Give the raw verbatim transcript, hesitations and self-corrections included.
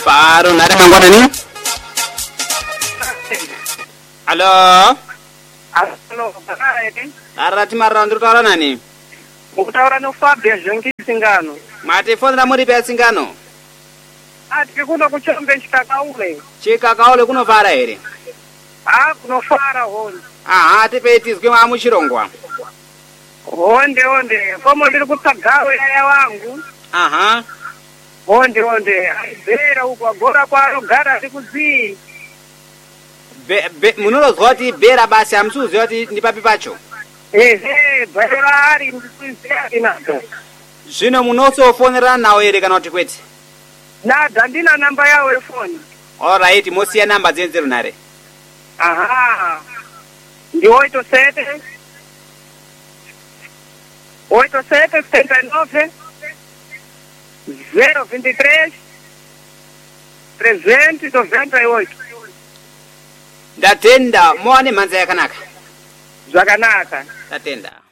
Paro nare mangwana ni? Halo? Halo, bakaete. Arati marra ndiri taura nani? Ukutaura no Fabio Jonki Singano. Mati fonera muri pe Singano. Ati kuno kuchombe chikakaule. Chikakaule kunovara here? Ah, kunofara honde. Ah, ati pe tizwe wa muchirongwa. Honde honde, komo ndiri kutsagawe yaya wangu. Aha. Honde honde, bera uko agora kwaro gara sikuzii. Be, be, munozwa kuti bhera basi amusuzi kuti ndipapi pacho. Ehe, bhera ari ndikuziya inazo. Zvino munosofonerana nawo here kana kuti kwete? Nada ndina namba yawo yefoni. Alright, mosiya namba dzenzero nare. Aha. Ndi oito sete oito sete setenta e nove zero vinte e três trezentos e noventa e oito. Ndatenda muone mhanza yakanaka. Zvakanaka. Ndatenda.